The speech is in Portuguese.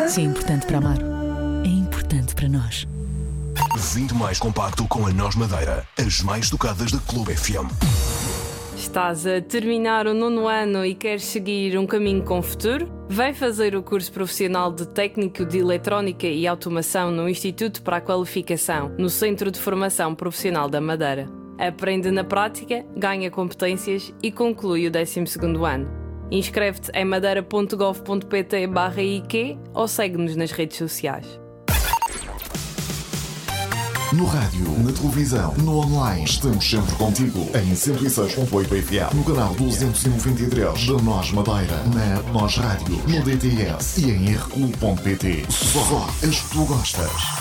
Se é importante para Amaro, é importante para nós. 20 mais compacto com a Nós Madeira, as mais tocadas da Clube FM. Estás a terminar o 9º ano e queres seguir um caminho com futuro? Vem fazer o curso profissional de Técnico de Eletrónica e Automação no Instituto para a Qualificação, no Centro de Formação Profissional da Madeira. Aprende na prática, ganha competências e conclui o 12º ano. Inscreve-te em madeira.gov.pt/IQ ou segue-nos nas redes sociais. No rádio, na televisão, no online, estamos sempre contigo. Em 106.8 FM, no canal 293 da Nós Madeira, na App Nós Rádio, no DTS e em rclub.pt. Só as que tu gostas.